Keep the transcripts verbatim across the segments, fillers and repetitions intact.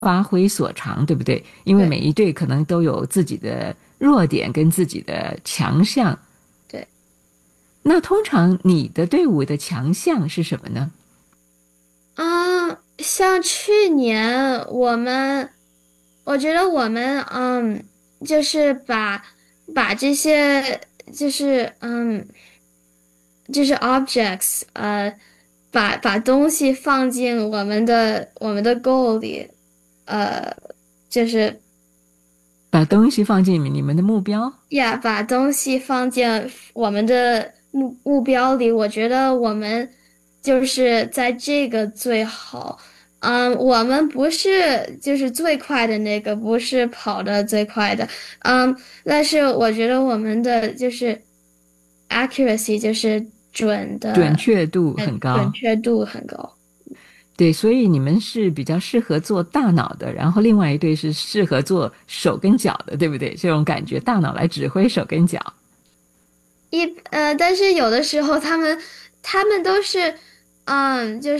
发挥所长，对不对？因为每一队可能都有自己的弱点跟自己的强项。 对。 那通常你的队伍的强项是什么呢？ 嗯，像去年我们，我觉得我们嗯，就是把把这些就是嗯，就是 objects，呃，把把东西放进我们的我们的 goal 里，呃，就是把东西放进你们的目标。 呀，把东西放进我们的目目标里，我觉得我们就是在这个最好。嗯，我们不是就是最快的那个，不是跑的最快的。嗯，但是我觉得我们的就是 accuracy 就是准的， 准确度呃， 很高。 准确度很高。 对，所以你们是比较适合做大脑的，然后另外一队是适合做手跟脚的，对不对？这种感觉，大脑来指挥手跟脚。 一呃，但是有的时候他们他们都是，嗯，就是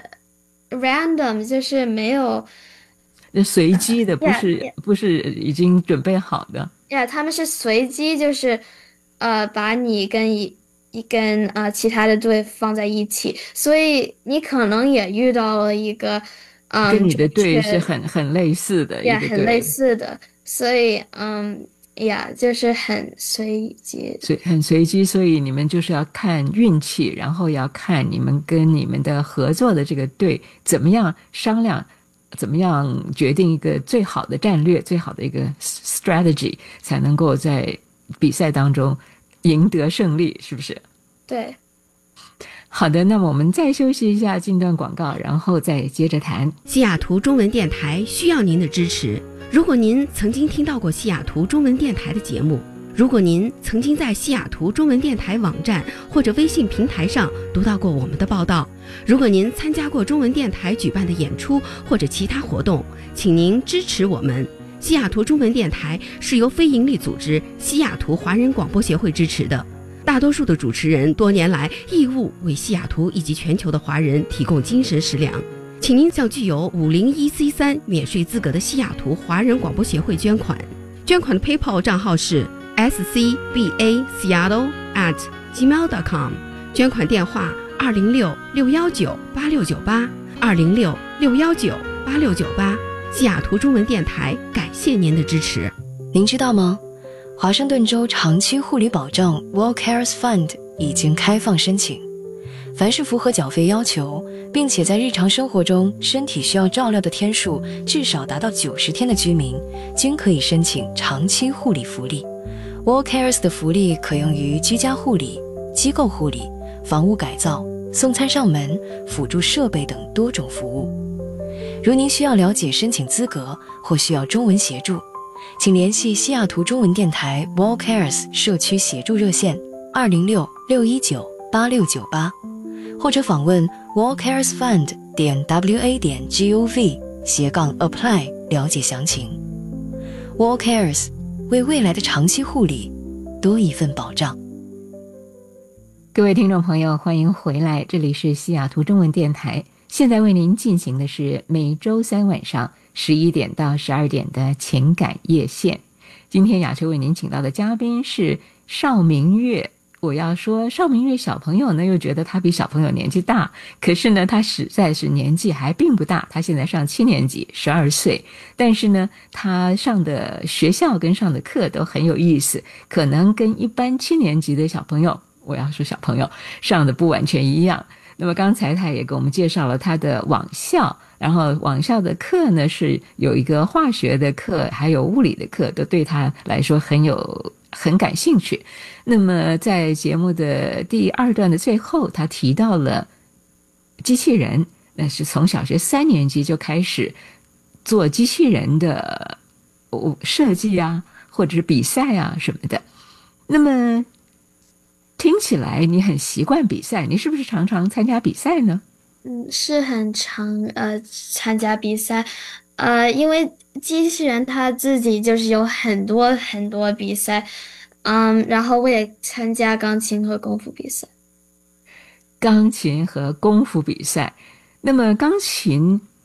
random，就是没有那随机的，不 ，yeah 是 yeah 不是已经准备好的。 yeah，他们是随机，就是呃，把你跟一一跟呃其他的队放在一起，所以你可能也遇到了一个嗯准跟你的队是确很很类似的一也很类个队。 似的，所以嗯呀，就是很随机的。 随很随机，所以你们就是要看运气，然后要看你们跟你们的合作的这个队怎么样商量，怎么样决定一个最好的战略，最好的一个 strategy，才能够在比赛当中赢得胜利，是不是？ 对。 好的，那么我们再休息一下，进段广告，然后再接着谈。 西雅图中文电台需要您的支持。如果您曾经听到过西雅图中文电台的节目，如果您曾经在西雅图中文电台网站或者微信平台上读到过我们的报道，如果您参加过中文电台举办的演出或者其他活动，请您支持我们。西雅图中文电台是由非营利组织西雅图华人广播协会支持的，大多数的主持人多年来义务为西雅图以及全球的华人提供精神食粮。请您向具有五零一 C 三免税资格的西雅图华人广播协会捐款，捐款的 PayPal 账号是 s c b a seattle at gmail dot com， 捐款电话二零六六幺九八六九八二零六六幺九八六九八。西雅图中文电台感谢您的支持。 您知道吗？华盛顿州长期护理保障 WellCares Fund 已经开放申请，凡是符合缴费要求，并且在日常生活中身体需要照料的天数至少达到九十天的居民，均可以申请长期护理福利。WellCares 的福利可用于居家护理、机构护理、房屋改造、送餐上门、辅助设备等多种服务。如您需要了解申请资格或需要中文协助，请联系西雅图中文电台 WellCares 社区协助热线二零六六一九八六九八，或者访问 wellcaresfund 点 wa 点 gov 斜杠 apply 了解详情。WellCares 为未来的长期护理多一份保障。 各位听众朋友，欢迎回来，这里是西雅图中文电台。现在为您进行的是每周三晚上十一点到十二点的情感夜线。今天雅秋为您请到的嘉宾是邵明月。我要说邵明月小朋友呢，又觉得他比小朋友年纪大，可是呢他实在是年纪还并不大，他现在上七年级，十二岁，但是呢他上的学校跟上的课都很有意思，可能跟一般七年级的小朋友，我要说小朋友上的不完全一样。那么刚才他也给我们介绍了他的网校，然后网校的课呢是有一个化学的课，还有物理的课，都对他来说很有很感兴趣。那么在节目的第二段的最后，他提到了机器人，那是从小学三年级就开始做机器人的设计啊，或者是比赛啊什么的。那么听起来你很习惯比赛，你是不是常常参加比赛呢？ 嗯，是很常呃参加比赛，呃，因为机器人它自己就是有很多很多比赛，嗯，然后我也参加钢琴和功夫比赛。 钢琴和功夫比赛，那么钢琴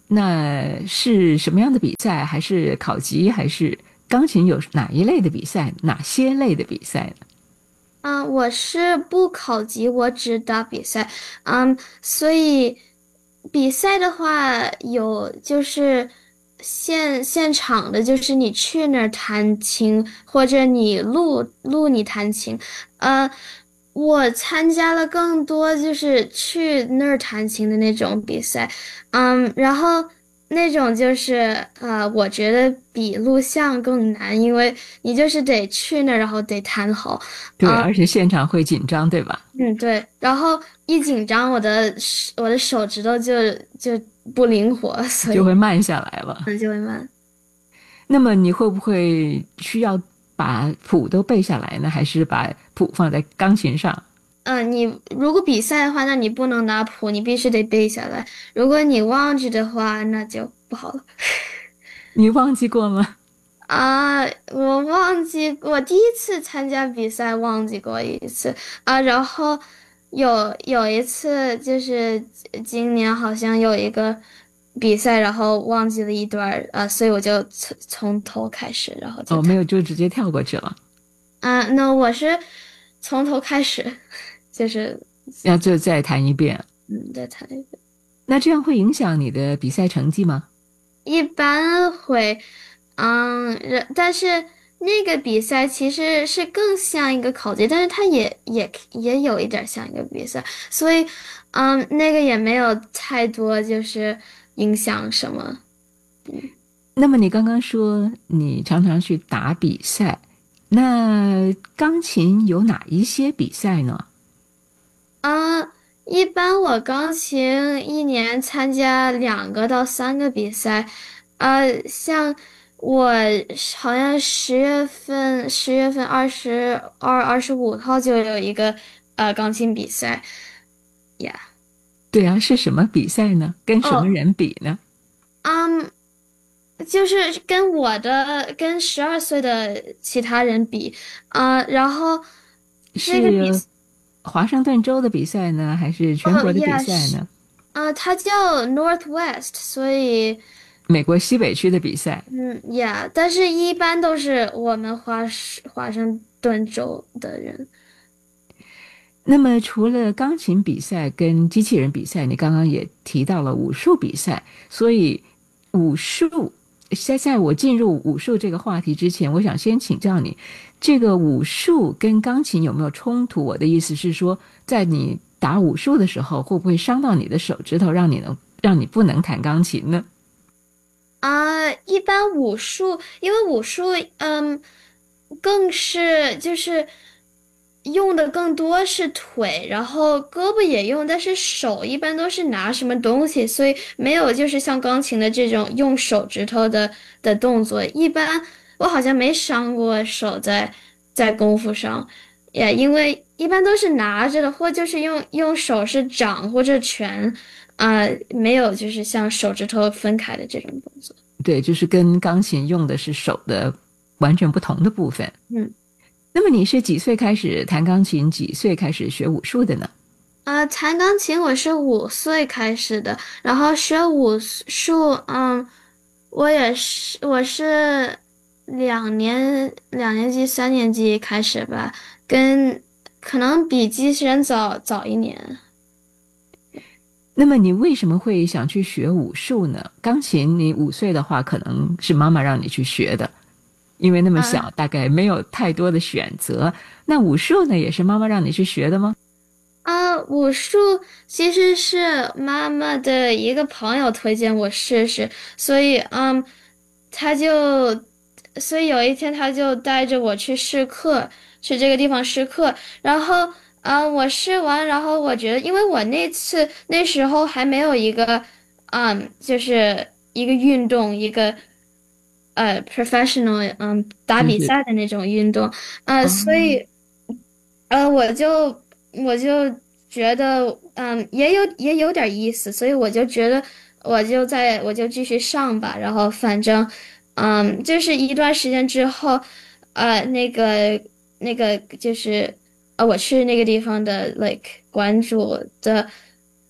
那是什么样的比赛？还是考级？还是钢琴有哪一类的比赛？哪些类的比赛呢？ 嗯，我是不考级，我只打比赛。嗯，所以比赛的话有就是现现场的，就是你去那儿弹琴，或者你录录你弹琴。呃，我参加了更多就是去那儿弹琴的那种比赛。嗯，然后那种就是呃，我觉得比录像更难，因为你就是得去那儿，然后得弹好。 对，而且现场会紧张，对吧？ 嗯，对，然后一紧张，我的手我的手指头就就不灵活，所以就会慢下来了。 嗯就会慢。 那么你会不会需要把谱都背下来呢？还是把谱放在钢琴上？ 嗯，你如果比赛的话，那你不能拿谱，你必须得背下来。如果你忘记的话，那就不好了。 你忘记过吗？ 啊，我忘记我第一次参加比赛忘记过一次啊，然后有有一次就是今年好像有一个比赛，然后忘记了一段儿啊，所以我就从从头开始，然后就哦，没弹。 有，就直接跳过去了。 啊，那我是从头开始，就是要就再弹一遍。 嗯再弹一遍。 那这样会影响你的比赛成绩吗？ 一般会，嗯，然但是那个比赛其实是更像一个考级，但是它也也也有一点像一个比赛，所以，嗯，那个也没有太多就是影响什么。 那么你刚刚说你常常去打比赛，那钢琴有哪一些比赛呢？ 啊，一般我钢琴一年参加两个到三个比赛。呃，像我好像十月份，十月份二十二、二十五号就有一个呃钢琴比赛呀。 对啊，是什么比赛呢？跟什么哦， 人比呢？ 嗯，就是跟我的跟十二岁的其他人比。啊，然后这个比， 是华盛顿州的比赛呢，还是全哦国的比呀是， 赛呢？ 啊，它叫 Northwest，所以。 美国西北区的比赛。 嗯，Yeah，但是一般都是我们华盛华盛顿州的人。 那么除了钢琴比赛跟机器人比赛，你刚刚也提到了武术比赛，所以武术，在在我进入武术这个话题之前，我想先请教你，这个武术跟钢琴有没有冲突？我的意思是说，在你打武术的时候，会不会伤到你的手指头，让你能让你不能弹钢琴呢？ 啊，一般武术，因为武术，嗯，更是就是用的更多是腿，然后胳膊也用，但是手一般都是拿什么东西，所以没有就是像钢琴的这种用手指头的的动作。一般我好像没伤过手在在功夫上，也因为一般都是拿着的，或就是用用手是掌或者拳。啊、没有就是像手指头分开的这种动作。 对，就是跟钢琴用的是手的完全不同的部分。 嗯。 那么你是几岁开始弹钢琴，几岁开始学武术的呢？ 啊、弹钢琴我是五岁开始的，然后学武术，嗯，我也是，我是两年两年级、三年级开始吧，跟可能比机器人早早一年。 那么你为什么会想去学武术呢？钢琴你五岁的话，可能是妈妈让你去学的，因为那么小， 啊大概没有太多的选择。那武术呢，也是妈妈让你去学的吗？ 啊，武术其实是妈妈的一个朋友推荐我试试，所以嗯，他就，所以有一天他就带着我去试课，去这个地方试课，然后啊，我试完，然后我觉得，因为我那次那时候还没有一个，嗯，就是一个运动，一个呃 professional，嗯，打比就是赛的那种运动。呃，所哦， 以。呃，我就我就觉得，嗯，也有也有点意思，所以我就觉得，我就在我就继续上吧。然后反正，嗯，就是一段时间之后，呃，那个那个就是，呃，我去那个地方的 like 馆主的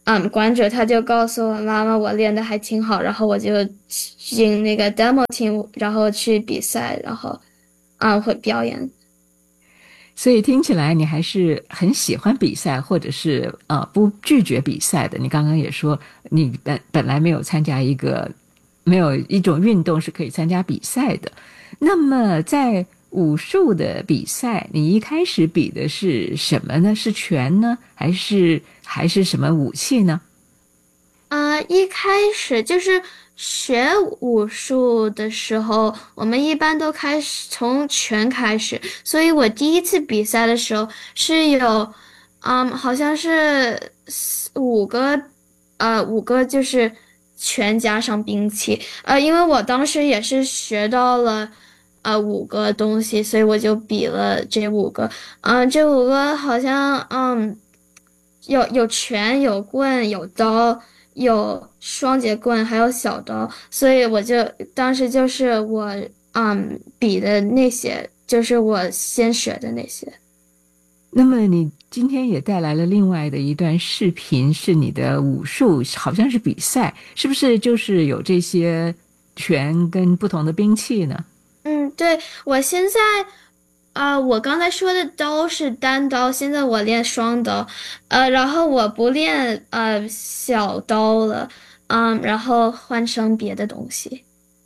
嗯馆主他就告诉我妈妈我练的还挺好，然后我就进那个 demo team，然后去比赛，然后啊会表演。 所以听起来你还是很喜欢比赛，或者是呃不拒绝比赛的。你刚刚也说你本本来没有参加一个没有一种运动是可以参加比赛的。那么在武术的比赛，你一开始比的是什么呢？是拳呢，还是还是什么武器呢？ 呃，一开始就是学武术的时候，我们一般都开始从拳开始，所以我第一次比赛的时候是有，嗯，好像是四五个，呃，五个就是拳加上兵器，呃，因为我当时也是学到了。呃，五个东西，所以我就比了这五个。嗯，这五个好像，嗯，有有拳，有棍，有刀，有双节棍，还有小刀，所以我就当时就是我嗯比的那些，就是我先学的那些。 那么你今天也带来了另外的一段视频，是你的武术，好像是比赛，是不是就是有这些拳跟不同的兵器呢？ 嗯，对，我现在，啊、我刚才说的刀是单刀，现在我练双刀，呃，然后我不练呃小刀了，嗯，然后换成别的东西。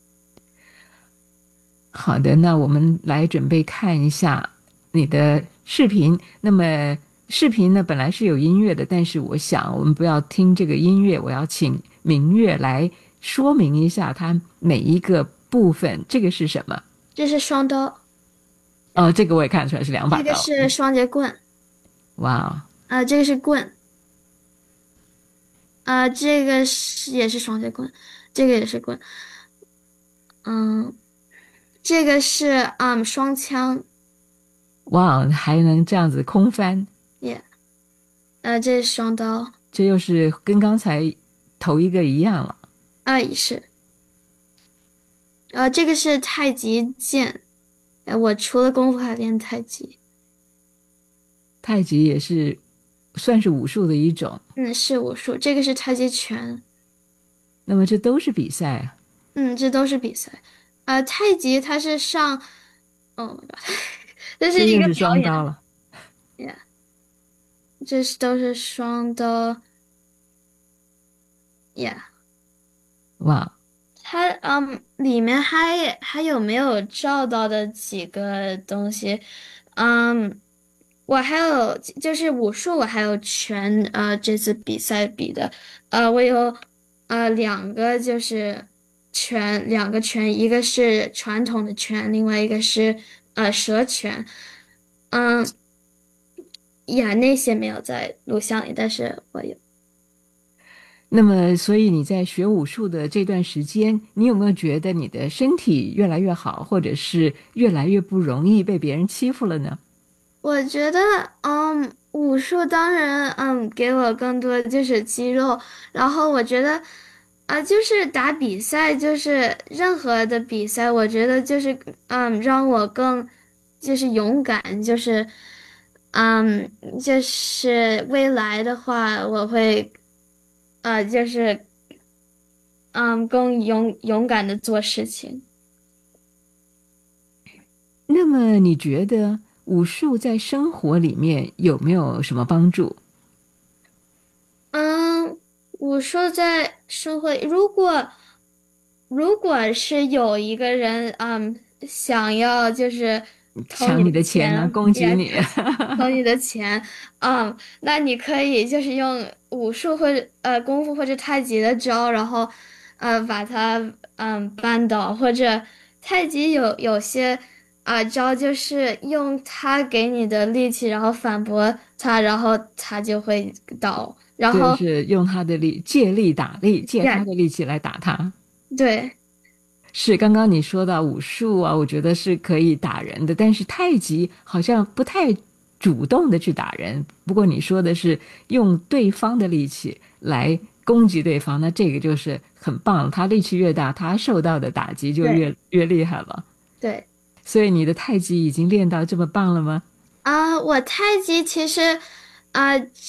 好的，那我们来准备看一下你的视频。那么视频呢，本来是有音乐的，但是我想我们不要听这个音乐，我要请明月来说明一下它每一个部分。这个是什么？ 这是双刀， 哦，这个我也看得出来是两把刀。 这个是双节棍， 哇哦， 啊、这个是棍，啊、这个是也是双节棍，这个也是棍，嗯，这个是嗯双枪， 哇哦，还能这样子空翻， 耶、呃，这是双刀， 这又是跟刚才头一个一样了。 啊、也是，呃，这个是太极剑，呃，我除了功夫还练太极， 太极也是算是武术的一种， 嗯，是武术，这个是太极拳， 那么这都是比赛啊。 嗯，这都是比赛，呃，太极它是上，哦 my god，这是一个这又是表演。 双刀了。 Yeah，这是都是双刀，Yeah， 哇， 它嗯里面还还有没有照到的几个东西？嗯，我还有就是武术，我还有拳，呃，这次比赛比的，呃，我有呃两个就是拳，两个拳，一个是传统的拳，另外一个是呃蛇拳，嗯。呀，那些没有在录像里，但是我有。 那么所以你在学武术的这段时间，你有没有觉得你的身体越来越好，或者是越来越不容易被别人欺负了呢？ 我觉得，嗯，武术当然，嗯，给我更多就是肌肉，然后我觉得，啊、就是打比赛，就是任何的比赛，我觉得就是，嗯，让我更就是勇敢，就是，嗯，就是未来的话，我会，呃，就是，嗯，更勇勇敢的做事情。 那么你觉得武术在生活里面有没有什么帮助？ 嗯，我说在生活里，如果如果是有一个人，嗯，想要就是偷抢你的你的钱呢， 钱，也攻击你？ 偷你的钱，嗯，那你可以就是用武术或者呃功夫或者太极的招，然后呃把他嗯扳倒，或者太极有有些啊、招就是用他给你的力气，然后反驳他，然后他就会倒。然后就是用他的力，借力打力，借他呀， 的力气来打他。 对， 是，刚刚你说到武术啊，我觉得是可以打人的，但是太极好像不太主动的去打人。不过你说的是用对方的力气来攻击对方，那这个就是很棒了。他力气越大，他受到的打击就对越越厉害了。 对所以你的太极已经练到这么棒了吗？ 啊，我太极其实啊，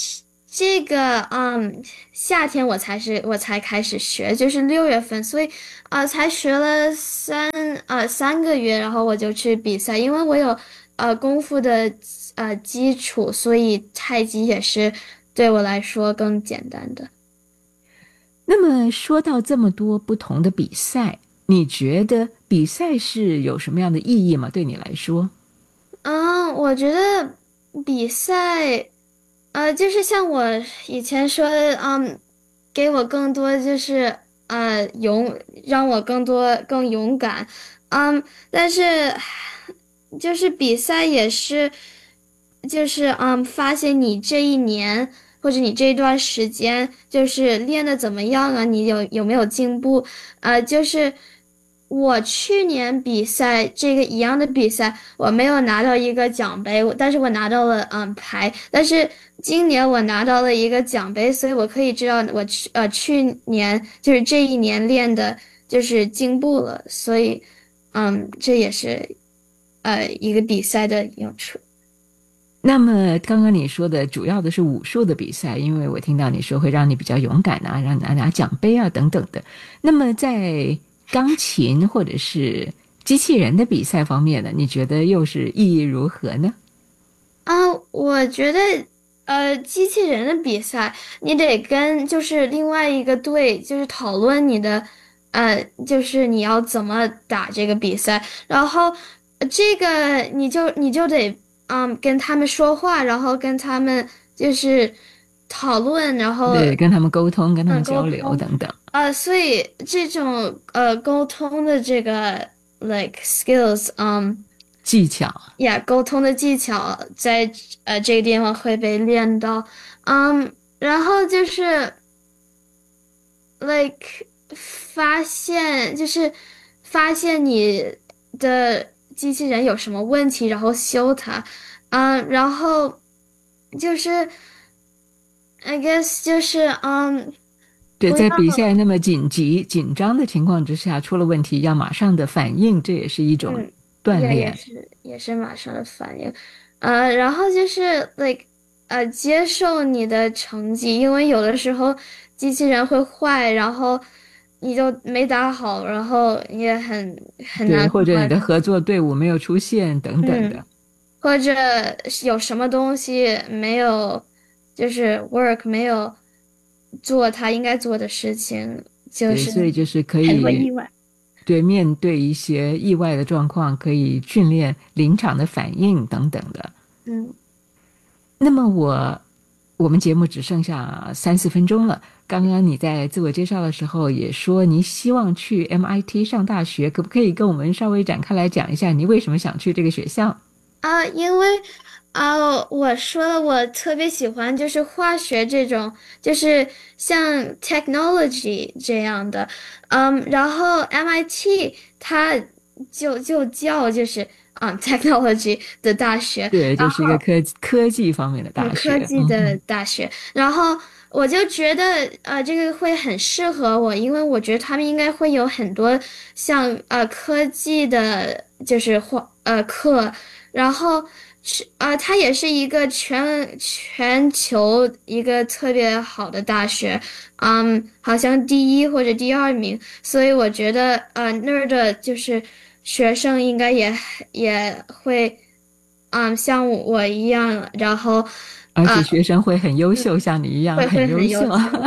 这个嗯夏天我才是我才开始学，就是六月份，所以啊、呃才学了三呃三个月，然后我就去比赛，因为我有呃功夫的呃基础，所以太极也是对我来说更简单的。 那么说到这么多不同的比赛，你觉得比赛是有什么样的意义吗？对你来说？ 嗯，我觉得比赛，呃，就是像我以前说的，嗯，给我更多就是呃勇，让我更多更勇敢，嗯，但是就是比赛也是，就是嗯，发现你这一年或者你这一段时间就是练的怎么样啊？你有有没有进步？呃，就是我去年比赛这个一样的比赛，我没有拿到一个奖杯，但是我拿到了嗯牌。但是今年我拿到了一个奖杯，所以我可以知道我去呃去年就是这一年练的就是进步了，所以嗯这也是呃一个比赛的用处。 那么刚刚你说的主要的是武术的比赛，因为我听到你说会让你比较勇敢啊，让你拿拿奖杯啊等等的。那么在钢琴或者是机器人的比赛方面呢，你觉得又是意义如何呢？ 啊，我觉得，呃，机器人的比赛，你得跟就是另外一个队，就是讨论你的，呃，就是你要怎么打这个比赛，然后呃这个你就你就得，嗯，跟他们说话，然后跟他们就是讨论，然后对，跟他们沟通，跟他们嗯交沟通， 流等等。 啊，所以这种呃沟通的这个 like skills，嗯。 技巧。 呀，沟通的技巧在呃这个地方会被练到，嗯，然后就是 like 发现就是发现你的机器人有什么问题，然后修它，嗯，然后就是 I guess 就是嗯对， 不要。 在比赛那么紧急、紧张的情况之下，出了问题要马上的反应，这也是一种嗯，也也锻炼。 是也是马上的反应，呃，然后就是 like 呃接受你的成绩，因为有的时候机器人会坏，然后你就没打好，然后也很很对， 难过， 或者你的合作队伍没有出现等等嗯， 的。 或者是有什么东西没有，就是 work 没有做他应该做的事情，就对， 是所以就是可很会以意外。 对面对一些意外的状况，可以训练临场的反应等等的。 嗯。 那么我我们节目只剩下三四分钟了。刚刚你在自我介绍的时候也说你希望去 M I T 上大学，可不可以跟我们稍微展开来讲一下你为什么想去这个学校？ 啊，因为啊，我说了，我特别喜欢就是化学这种，就是像 technology 这样的，嗯，然后 M I T 它就就叫就是啊 technology 的大学， 对， 然后就是一个科科技方面的嗯大学。 科技的嗯哼。 大学，然后我就觉得呃这个会很适合我，因为我觉得他们应该会有很多像呃科技的，就是或呃课。然后是呃，它也是一个全全球一个特别好的大学，嗯，好像第一或者第二名，所以我觉得呃那儿的就是学生应该也也会，嗯，像我一样，然后而且学生会很优秀，像你一样会会很很优秀。 优秀。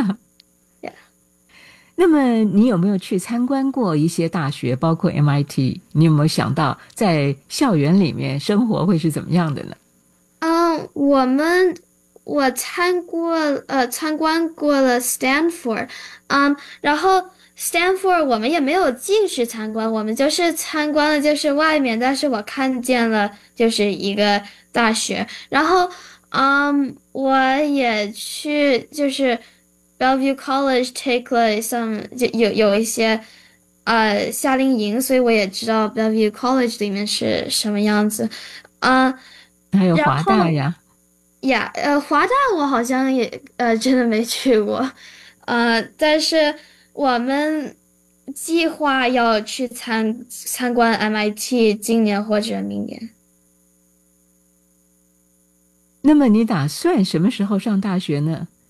那么你有没有去参观过一些大学，包括 M I T？你有没有想到在校园里面生活会是怎么样的呢？ 嗯，我们我参过呃参观过了 Stanford，嗯，然后 Stanford 我们也没有进去参观，我们就是参观了就是外面，但是我看见了就是一个大学，然后嗯，我也去就是 Bellevue College take 了 some 就有有一些呃夏令营，所以我也知道 Bellevue College 里面是什么样子，嗯。 还有华然后大呀。 呀，呃，华大我好像也呃真的没去过，呃，但是我们计划要去参参观 M I T，今年或者明年。 那么你打算什么时候上大学呢？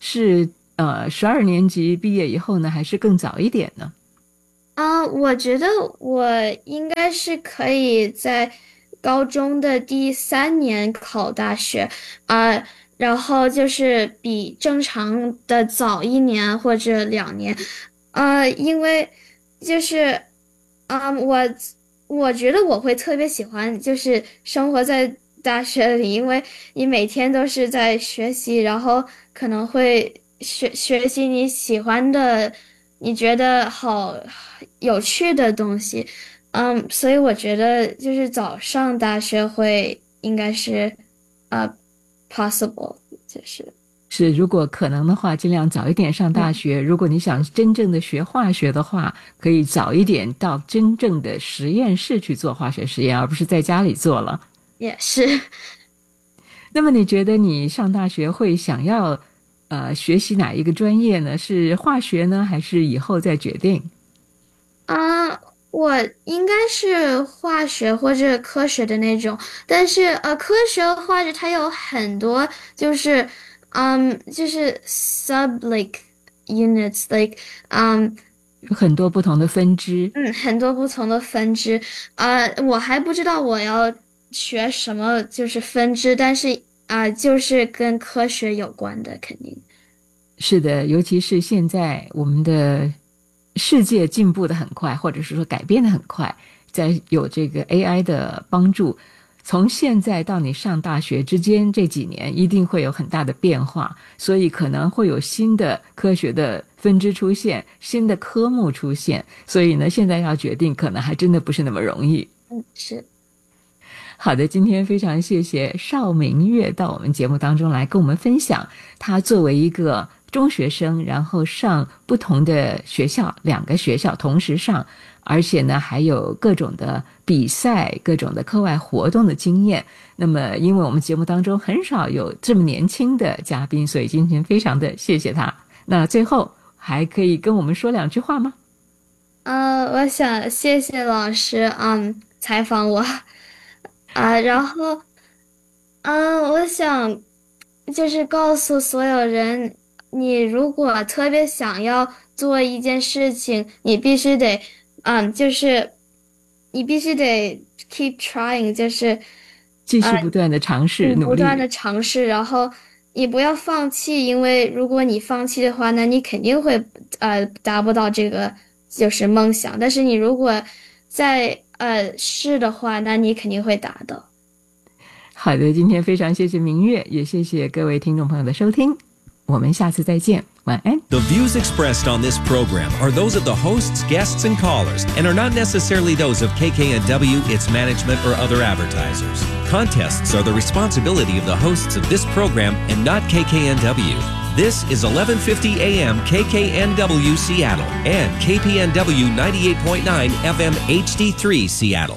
是呃十二年级毕业以后呢，还是更早一点呢？ 啊、呃，我觉得我应该是可以在高中的第三年考大学啊、呃，然后就是比正常的早一年或者两年，呃，因为就是啊、呃，我我觉得我会特别喜欢就是生活在大学里，因为你每天都是在学习，然后可能会学学习你喜欢的。你觉得好有趣的东西，嗯，所以我觉得就是早上大学会应该是呃 possible， 就是是如果可能的话，尽量早一点上大学。嗯、如果你想真正的学化学的话，可以早一点到真正的实验室去做化学实验，而不是在家里做了。 也是。 那么你觉得你上大学会想要？呃，学习哪一个专业呢？是化学呢，还是以后再决定？ 啊、呃，我应该是化学或者科学的那种，但是呃，科学化学它有很多，就是嗯，就是 sub like units like 嗯， 有很多不同的分支。 嗯，很多不同的分支。呃，我还不知道我要学什么，就是分支，但是。啊、呃，就是跟科学有关的，肯定是的。尤其是现在我们的世界进步的很快，或者是说改变的很快，在有这个 A I 的帮助，从现在到你上大学之间这几年一定会有很大的变化，所以可能会有新的科学的分支出现，新的科目出现，所以呢，现在要决定可能还真的不是那么容易。 嗯，是。 好的，今天非常谢谢邵明月到我们节目当中来跟我们分享，他作为一个中学生，然后上不同的学校，两个学校同时上，而且呢还有各种的比赛、各种的课外活动的经验。那么因为我们节目当中很少有这么年轻的嘉宾，所以今天非常的谢谢他。那最后还可以跟我们说两句话吗？ 呃，我想谢谢老师，嗯，采访我。啊，然后，嗯，我想就是告诉所有人，你如果特别想要做一件事情，你必须得，嗯，就是你必须得 keep trying， 就是继续不断的尝试、呃，努力， 不断的尝试，然后你不要放弃，因为如果你放弃的话，那你肯定会呃达不到这个就是梦想。但是你如果在呃试的话，那你肯定会达到。 好的，今天非常谢谢明月，也谢谢各位听众朋友的收听，我们下次再见，晚安。 The views expressed on this program are those of the hosts, guests, and callers, and are not necessarily those of K K N W, its management, or other advertisers. Contests are the responsibility of the hosts of this program and not K K N W. This is eleven fifty A M K K N W Seattle and K P N W ninety-eight point nine F M H D three Seattle.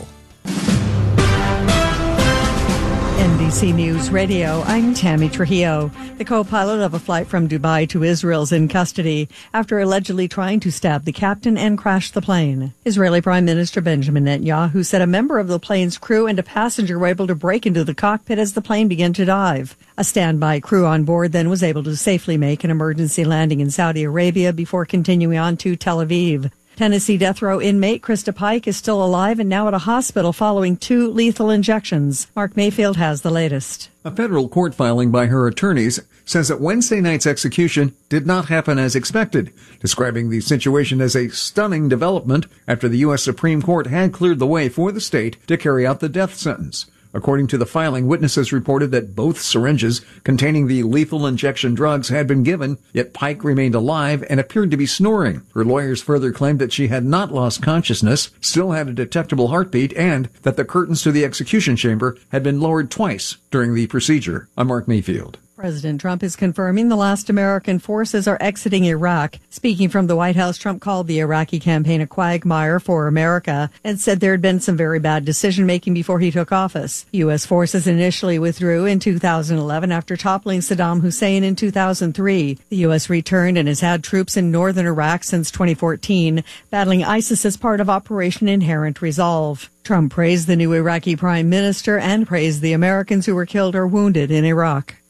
N B C News Radio, I'm Tammy Trujillo. The co-pilot of a flight from Dubai to Israel is in custody after allegedly trying to stab the captain and crash the plane. Israeli Prime Minister Benjamin Netanyahu said a member of the plane's crew and a passenger were able to break into the cockpit as the plane began to dive. A standby crew on board then was able to safely make an emergency landing in Saudi Arabia before continuing on to Tel Aviv. Tennessee death row inmate Krista Pike is still alive and now at a hospital following two lethal injections. Mark Mayfield has the latest. A federal court filing by her attorneys says that Wednesday night's execution did not happen as expected, describing the situation as a stunning development after the U S Supreme Court had cleared the way for the state to carry out the death sentence. According to the filing, witnesses reported that both syringes containing the lethal injection drugs had been given, yet Pike remained alive and appeared to be snoring. Her lawyers further claimed that she had not lost consciousness, still had a detectable heartbeat, and that the curtains to the execution chamber had been lowered twice during the procedure. I'm Mark Mayfield. President Trump is confirming the last American forces are exiting Iraq. Speaking from the White House, Trump called the Iraqi campaign a quagmire for America and said there had been some very bad decision-making before he took office. U S forces initially withdrew in two thousand eleven after toppling Saddam Hussein in two thousand three. The U S returned and has had troops in northern Iraq since twenty fourteen, battling ISIS as part of Operation Inherent Resolve. Trump praised the new Iraqi prime minister and praised the Americans who were killed or wounded in Iraq.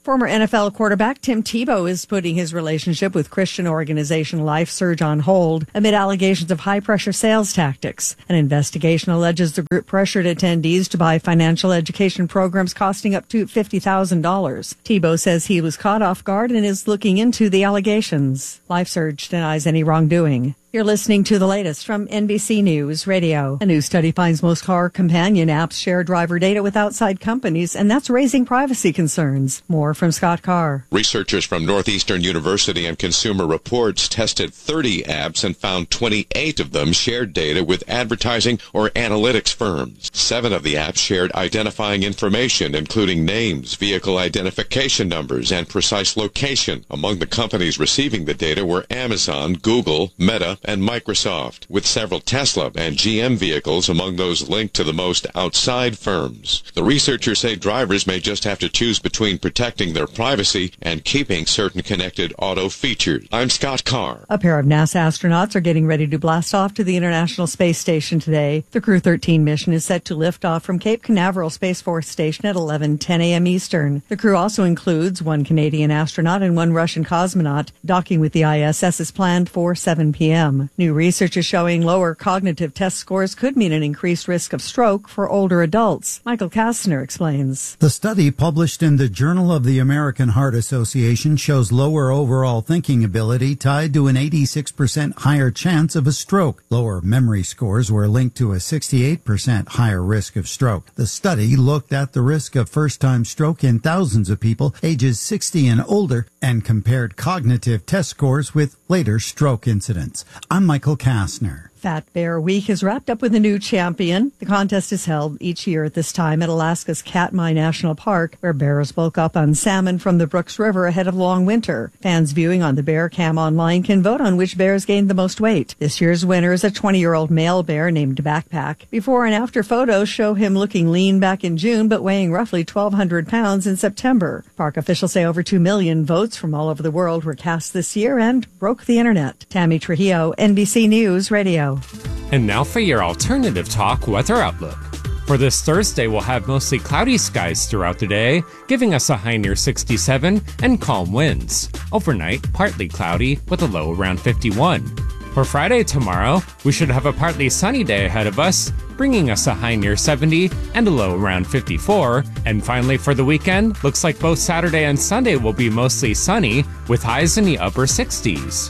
Former N F L quarterback Tim Tebow is putting his relationship with Christian organization LifeSurge on hold amid allegations of high-pressure sales tactics. An investigation alleges the group pressured attendees to buy financial education programs costing up to fifty thousand dollars. Tebow says he was caught off guard and is looking into the allegations. LifeSurge denies any wrongdoing. You're listening to the latest from N B C News Radio. A new study finds most car companion apps share driver data with outside companies, and that's raising privacy concerns. More from Scott Carr. Researchers from Northeastern University and Consumer Reports tested thirty apps and found twenty-eight of them shared data with advertising or analytics firms. Seven of the apps shared identifying information, including names, vehicle identification numbers, and precise location. Among the companies receiving the data were Amazon, Google, Meta, and Microsoft, with several Tesla and G M vehicles among those linked to the most outside firms. The researchers say drivers may just have to choose between protecting their privacy and keeping certain connected auto features. I'm Scott Carr. A pair of NASA astronauts are getting ready to blast off to the International Space Station today. The Crew thirteen mission is set to lift off from Cape Canaveral Space Force Station at eleven ten a.m. Eastern. The crew also includes one Canadian astronaut and one Russian cosmonaut. Docking with the I S S is planned for seven p.m. New research is showing lower cognitive test scores could mean an increased risk of stroke for older adults. Michael Kastner explains. The study published in the Journal of the American Heart Association shows lower overall thinking ability tied to an eighty-six percent higher chance of a stroke. Lower memory scores were linked to a sixty-eight percent higher risk of stroke. The study looked at the risk of first-time stroke in thousands of people ages sixty and older and compared cognitive test scores with later stroke incidents. I'm Michael Kastner. Fat Bear Week is wrapped up with a new champion. The contest is held each year at this time at Alaska's Katmai National Park, where bears bulk up on salmon from the Brooks River ahead of long winter. Fans viewing on the Bear Cam online can vote on which bears gained the most weight. This year's winner is a twenty-year-old male bear named Backpack. Before and after photos show him looking lean back in June, but weighing roughly twelve hundred pounds in September. Park officials say over two million votes from all over the world were cast this year and broke the internet. Tammy Trujillo, N B C News Radio. And now for your alternative talk weather outlook. For this Thursday, we'll have mostly cloudy skies throughout the day, giving us a high near sixty-seven and calm winds. Overnight, partly cloudy with a low around fifty-one. For Friday tomorrow, we should have a partly sunny day ahead of us, bringing us a high near seventy and a low around fifty-four. And finally for the weekend, looks like both Saturday and Sunday will be mostly sunny, with highs in the upper sixties.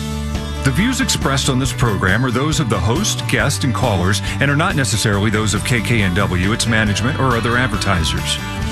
The views expressed on this program are those of the host, guest, and callers, and are not necessarily those of K K N W, its management, or other advertisers.